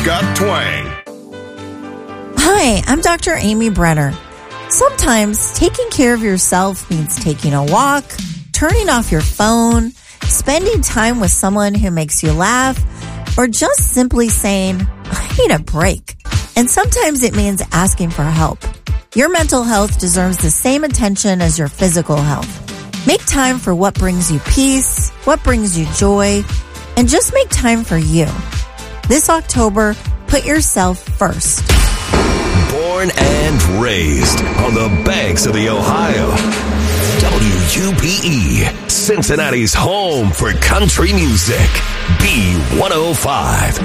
got twang. Hi, I'm Dr. Amy Brenner. Sometimes taking care of yourself means taking a walk, turning off your phone, spending time with someone who makes you laugh, or just simply saying, I need a break. And sometimes it means asking for help. Your mental health deserves the same attention as your physical health. Make time for what brings you peace, what brings you joy, and just make time for you. This October, put yourself first. Born and raised on the banks of the Ohio. WUPE, Cincinnati's home for country music. B105.